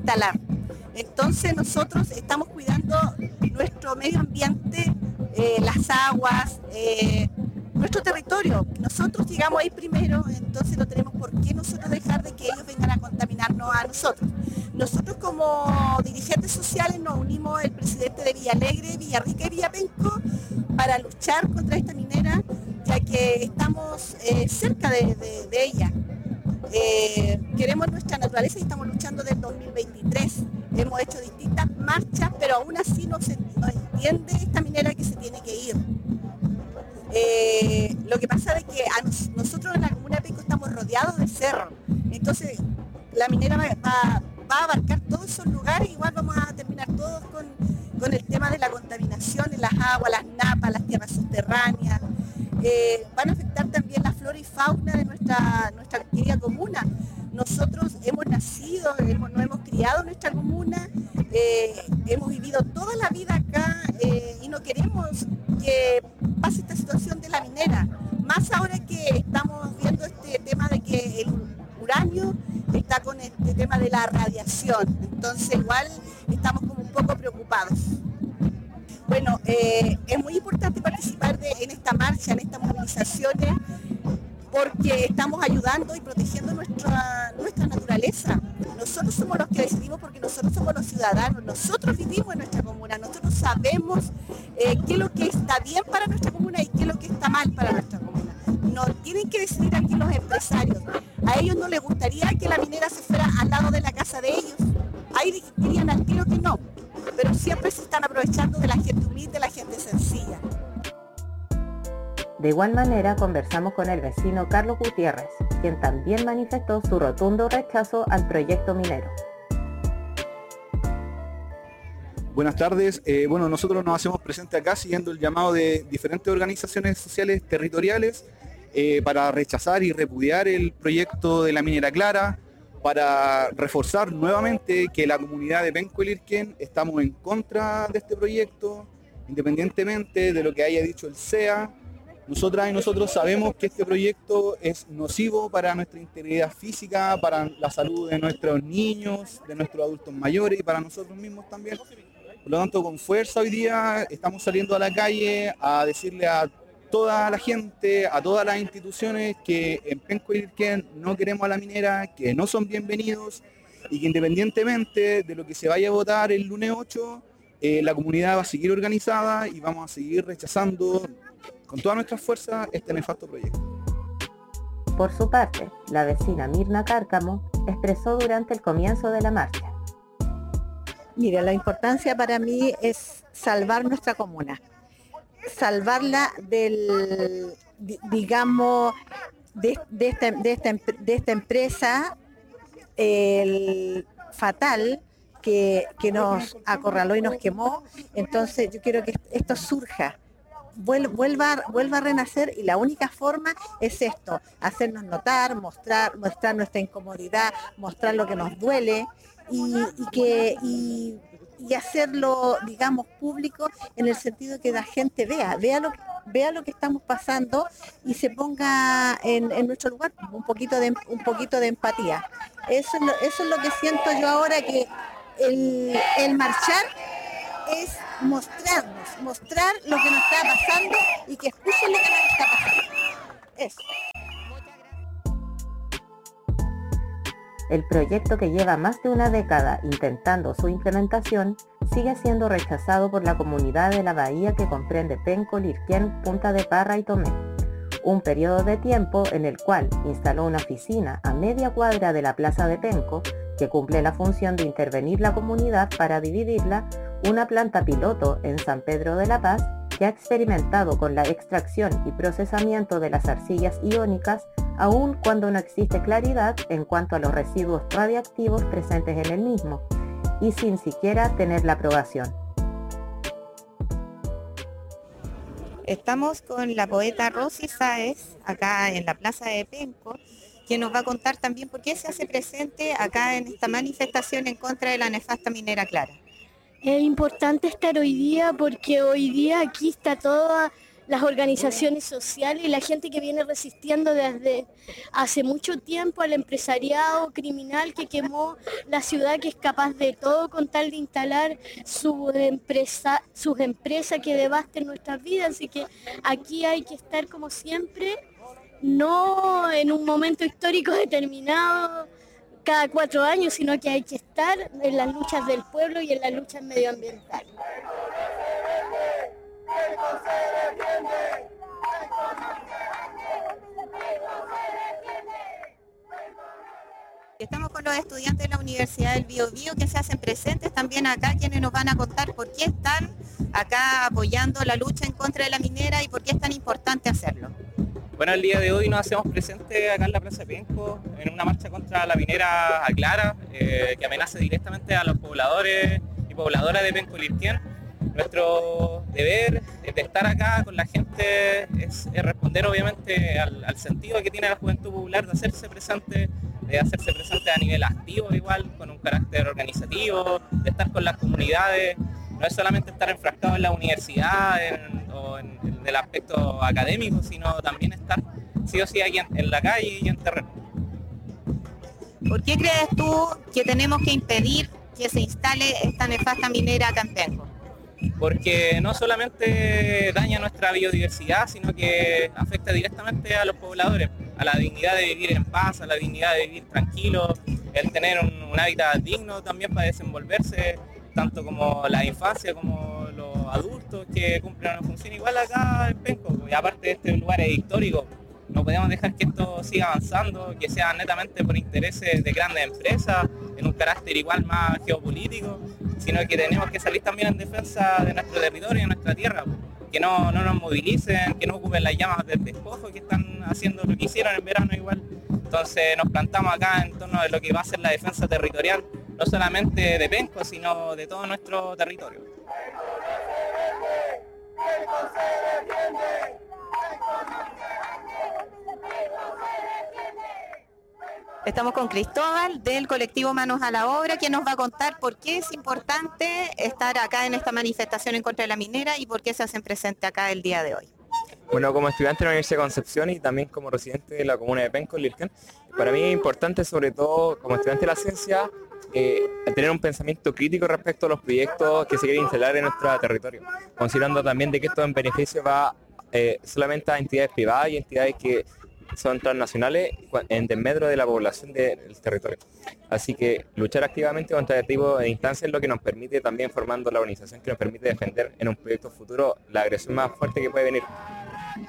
instalar. Entonces nosotros estamos cuidando nuestro medio ambiente, las aguas, nuestro territorio. Nosotros llegamos ahí primero, entonces no tenemos por qué nosotros dejar de que ellos vengan a contaminarnos a nosotros. Nosotros como dirigentes sociales nos unimos el presidente de Villalegre, Villarrica y Villapenco para luchar contra esta minera, ya que estamos cerca de ella. Queremos nuestra naturaleza y estamos luchando desde el 2023. Hemos hecho distintas marchas, pero aún así no entiende esta minera que se tiene que ir. Lo que pasa es que nosotros en la comuna de Penco estamos rodeados de cerros, entonces la minera va a abarcar todos esos lugares. Igual vamos a terminar todos con el tema de la contaminación en las aguas, las napas, las tierras subterráneas. Van a afectar también la flora y fauna de nuestra querida comuna. Nosotros hemos nacido, nos hemos criado en nuestra comuna, hemos vivido toda la vida acá y no queremos que pase esta situación de la minera. Más ahora que estamos viendo este tema de que el uranio está con este tema de la radiación. Entonces igual estamos como un poco preocupados. Bueno, es muy importante participar en esta marcha, en estas movilizaciones, porque estamos ayudando y protegiendo nuestra naturaleza. Nosotros somos los que decidimos porque nosotros somos los ciudadanos, nosotros vivimos en nuestra comuna, nosotros sabemos qué es lo que está bien para nuestra comuna y qué es lo que está mal para nuestra comuna. No tienen que decidir aquí los empresarios. A ellos no les gustaría que la minera se fuera al lado de la casa de ellos. Ahí dirían al tiro que no, pero siempre se están aprovechando de la gente humilde, de la gente sencilla. De igual manera, conversamos con el vecino Carlos Gutiérrez, quien también manifestó su rotundo rechazo al proyecto minero. Buenas tardes. Nosotros nos hacemos presentes acá siguiendo el llamado de diferentes organizaciones sociales territoriales para rechazar y repudiar el proyecto de la minera Clara, para reforzar nuevamente que la comunidad de Penco y Lirquén estamos en contra de este proyecto, independientemente de lo que haya dicho el CEA. Nosotras y nosotros sabemos que este proyecto es nocivo para nuestra integridad física, para la salud de nuestros niños, de nuestros adultos mayores y para nosotros mismos también. Por lo tanto, con fuerza hoy día estamos saliendo a la calle a decirle a toda la gente, a todas las instituciones que en Penco y Lirquén no queremos a la minera, que no son bienvenidos y que independientemente de lo que se vaya a votar el lunes 8, la comunidad va a seguir organizada y vamos a seguir rechazando con todas nuestras fuerzas este nefasto proyecto. Por su parte, la vecina Mirna Cárcamo expresó durante el comienzo de la marcha. Mira, la importancia para mí es salvar nuestra comuna, salvarla de esta empresa fatal que nos acorraló y nos quemó. Entonces yo quiero que esto surja, vuelva a renacer, y la única forma es esto: hacernos notar, mostrar nuestra incomodidad, mostrar lo que nos duele y hacerlo, digamos, público, en el sentido de que la gente vea lo que estamos pasando y se ponga en nuestro lugar, un poquito de empatía. Eso es lo que siento yo ahora, que el marchar es mostrar lo que nos está pasando y que escuchen lo que nos está pasando. Eso. El proyecto, que lleva más de una década intentando su implementación, sigue siendo rechazado por la comunidad de la bahía que comprende Penco, Lirquén, Punta de Parra y Tomé. Un periodo de tiempo en el cual instaló una oficina a media cuadra de la plaza de Penco, que cumple la función de intervenir la comunidad para dividirla, una planta piloto en San Pedro de la Paz, que ha experimentado con la extracción y procesamiento de las arcillas iónicas, aun cuando no existe claridad en cuanto a los residuos radiactivos presentes en el mismo, y sin siquiera tener la aprobación. Estamos con la poeta Rosy Sáez, acá en la Plaza de Penco, que nos va a contar también por qué se hace presente acá en esta manifestación en contra de la nefasta minera Clara. Es importante estar hoy día porque hoy día aquí está toda las organizaciones sociales y la gente que viene resistiendo desde hace mucho tiempo al empresariado criminal que quemó la ciudad, que es capaz de todo con tal de instalar sus empresas que devasten nuestras vidas. Así que aquí hay que estar como siempre, no en un momento histórico determinado cada 4 años, sino que hay que estar en las luchas del pueblo y en las luchas medioambientales. Estamos con los estudiantes de la Universidad del Biobío que se hacen presentes también acá, quienes nos van a contar por qué están acá apoyando la lucha en contra de la minera y por qué es tan importante hacerlo. Bueno, el día de hoy nos hacemos presentes acá en la Plaza de Penco en una marcha contra la minera Aclara, que amenaza directamente a los pobladores y pobladoras de Penco Lirquén. Nuestro deber de estar acá con la gente es responder obviamente al sentido que tiene la juventud popular de hacerse presente a nivel activo igual, con un carácter organizativo, de estar con las comunidades. No es solamente estar enfrascado en la universidad o en el aspecto académico, sino también estar sí o sí aquí en la calle y en terreno. ¿Por qué crees tú que tenemos que impedir que se instale esta nefasta minera acá en Penco? Porque no solamente daña nuestra biodiversidad, sino que afecta directamente a los pobladores, a la dignidad de vivir en paz, a la dignidad de vivir tranquilo, el tener un hábitat digno también para desenvolverse, tanto como la infancia como los adultos que cumplen una función igual acá en Penco. Y aparte este lugar es histórico, no podemos dejar que esto siga avanzando, que sea netamente por intereses de grandes empresas, en un carácter igual más geopolítico, sino que tenemos que salir también en defensa de nuestro territorio y de nuestra tierra, que no nos movilicen, que no ocupen las llamas del despojo, que están haciendo lo que hicieron en verano igual. Entonces nos plantamos acá en torno de lo que va a ser la defensa territorial, no solamente de Penco, sino de todo nuestro territorio. Estamos con Cristóbal del colectivo Manos a la Obra, quien nos va a contar por qué es importante estar acá en esta manifestación en contra de la minera y por qué se hacen presentes acá el día de hoy. Bueno, como estudiante de la Universidad de Concepción y también como residente de la comuna de Penco, Lirquén, para mí es importante, sobre todo como estudiante de la ciencia, tener un pensamiento crítico respecto a los proyectos que se quieren instalar en nuestro territorio, considerando también de que esto en beneficio va solamente a entidades privadas y entidades que son transnacionales en desmedro de la población del territorio. Así que luchar activamente contra este tipo de instancias es lo que nos permite también formando la organización que nos permite defender en un proyecto futuro la agresión más fuerte que puede venir.